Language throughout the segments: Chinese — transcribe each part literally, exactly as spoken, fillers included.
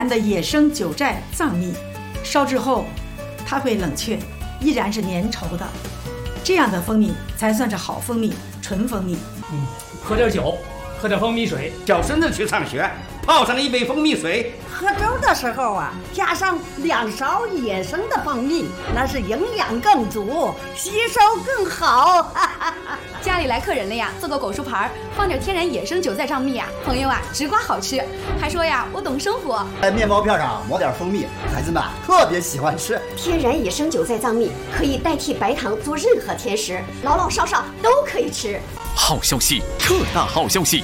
的野生九寨藏蜜，烧制后它会冷却，依然是粘稠的，这样的蜂蜜才算是好蜂蜜，纯蜂蜜。 嗯，喝点酒，喝点蜂蜜水。 小孙子去上学，泡上一杯蜂蜜水。 喝粥的时候啊，加上两勺野生的蜂蜜，那是营养更足，吸收更好。 家里来客人了呀，做个果蔬盘，放点天然野生九寨藏蜜啊，朋友啊，直刮好吃。还说呀，我懂生活。 在面包片上抹点蜂蜜，孩子们特别喜欢吃。 天然野生九寨藏蜜可以代替白糖做任何甜食，老老少少都可以吃。 好消息，特大好消息！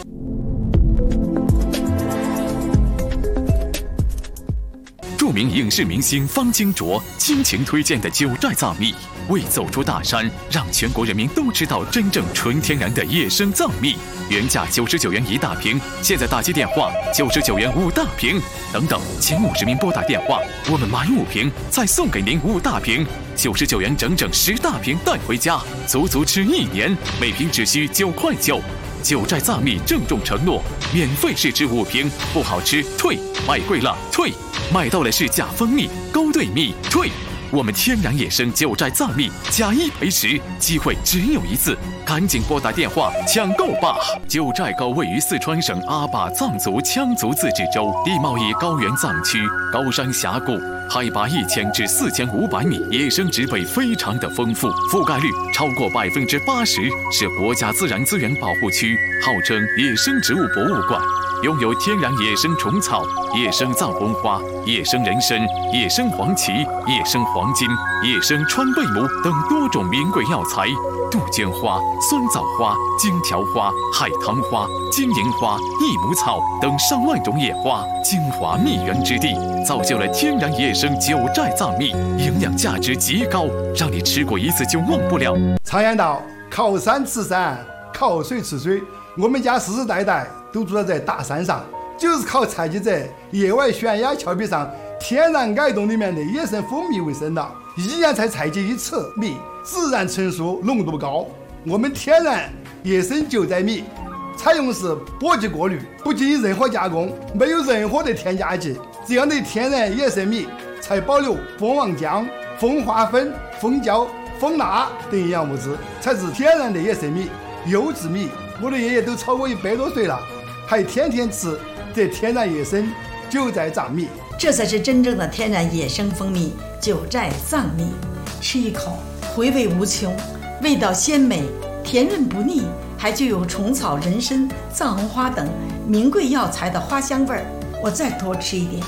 著名影视明星方金卓倾情推荐的九寨藏蜜，为走出大山，让全国人民都知道真正纯天然的野生藏蜜。原价九十九元一大瓶，现在打击电话九十九元五大瓶。等等，前五十名拨打电话，我们买五瓶再送给您五大瓶，九十九元整整十大瓶带回家，足足吃一年，每瓶只需九块九。九寨藏蜜郑重承诺，免费试吃五瓶，不好吃退，买贵了退，买到了是假蜂蜜、勾兑蜜退。我们天然野生九寨藏蜜假一赔十，机会只有一次，赶紧拨打电话抢购吧！九寨沟位于四川省阿坝藏族羌族自治州，地貌以高原藏区，高山峡谷，海拔一千至四千五百米，野生植被非常的丰富，覆盖率超过百分之八十，是国家自然资源保护区，号称野生植物博物馆。拥有天然野生虫草、野生藏红花、野生人参、野生黄芪、野生黄金、野生川贝母等多种名贵药材，杜鹃花、酸枣花、荆条花、海棠花、金银花、益母草等上万种野花，精华蜜源之地，造就了天然野生九寨藏蜜，营养价值极高，让你吃过一次就忘不了。 常言道，靠山吃山，靠水吃水，我们家世世代代都住在大山上，就是靠采集在野外悬崖峭壁上天然矮洞里面的野生蜂蜜为生的，一年才采集一次蜜，自然成熟，浓度高。我们天然野生九寨蜜采用是播级过滤，不经任何加工，没有任何的添加剂，这样的天然野生蜜才保留蜂王浆、蜂花粉、蜂胶、蜂蜡等营养物质，才是天然的野生蜜、优质蜜。我的爷爷都超过一百多岁了，还天天吃这天然野生九寨藏蜜， 这才是真正的天然野生蜂蜜九寨藏蜜。吃一口，回味无穷，味道鲜美，甜润不腻，还具有虫草、人参、藏红花等名贵药材的花香味儿。我再多吃一点。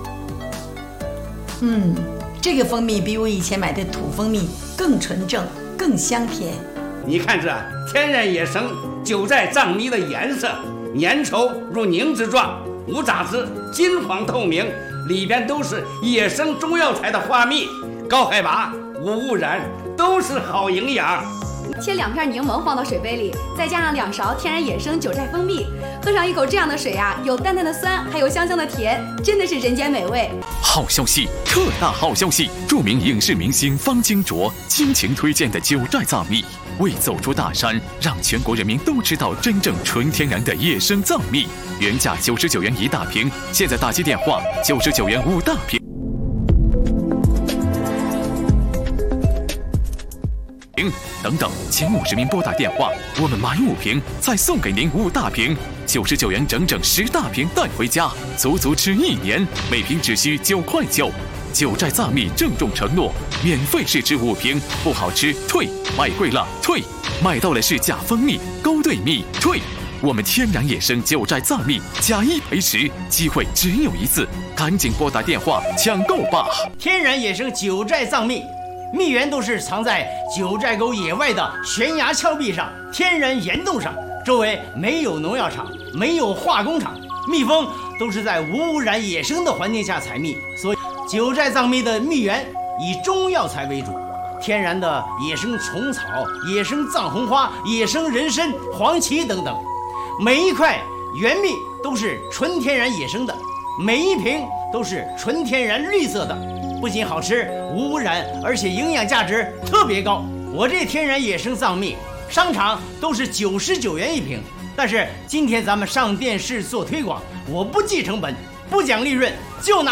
嗯，这个蜂蜜比我以前买的土蜂蜜更纯正，更香甜。 你看这天然野生九寨藏蜜的颜色，粘稠如凝脂状，无杂质，金黄透明，里边都是野生中药材的花蜜，高海拔，无污染，都是好营养。 切两片柠檬放到水杯里，再加上两勺天然野生九寨蜂蜜，喝上一口这样的水啊，有淡淡的酸，还有香香的甜，真的是人间美味。 好消息，特大好消息！著名影视明星方金卓倾情推荐的九寨藏蜜，为走出大山，让全国人民都知道真正纯天然的野生藏蜜。原价九十九元一大瓶，现在打击电话九十九元五大瓶。等等，前五十名拨打电话，我们买五瓶再送给您五大瓶，九十九元整整十大瓶带回家，足足吃一年，每瓶只需九块九。九寨藏蜜郑重承诺，免费试吃五瓶，不好吃退，买贵了退，买到了是假蜂蜜、勾兑蜜退。我们天然野生九寨藏蜜假一赔十，机会只有一次，赶紧拨打电话抢购吧！ 天然野生九寨藏蜜。蜜源都是藏在九寨沟野外的悬崖峭壁上、天然岩洞上，周围没有农药厂，没有化工厂，蜜蜂都是在无污染野生的环境下采蜜，所以九寨藏蜜的蜜源以中药材为主，天然的野生虫草、野生藏红花、野生人参、黄芪等等，每一块原蜜都是纯天然野生的，每一瓶都是纯天然绿色的，不仅好吃无污染，而且营养价值特别高。我这天然野生藏蜜商场都是九十九元一瓶，但是今天咱们上电视做推广，我不计成本， 不讲利润，就拿